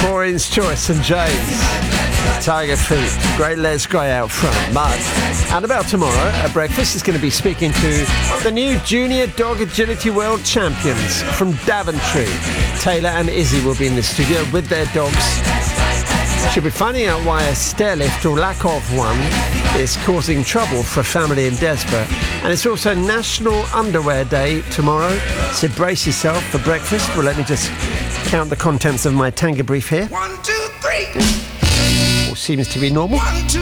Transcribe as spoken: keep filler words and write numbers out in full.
Maureen's Choice, St James, Tiger Feet, Great Les Grey out front, Mud. And about tomorrow at breakfast is going to be speaking to the new Junior Dog Agility World Champions from Daventry. Taylor and Izzy will be in the studio with their dogs. She'll be finding out why a stair lift or lack of one is causing trouble for a family in Desborough. And it's also National Underwear Day tomorrow, so brace yourself for breakfast. Well, let me just count the contents of my Tanga brief here. One, two, three. All seems to be normal. One, two,